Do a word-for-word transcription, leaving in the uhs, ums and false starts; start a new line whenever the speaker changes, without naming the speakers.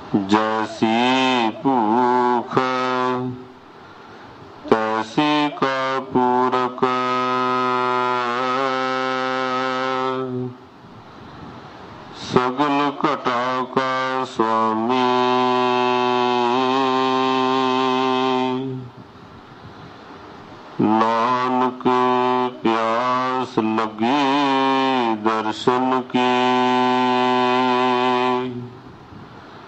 जैसी भूख तैसी का पूरक, सगल घटा का स्वामी। नानक प्यास लगी दर्शन की,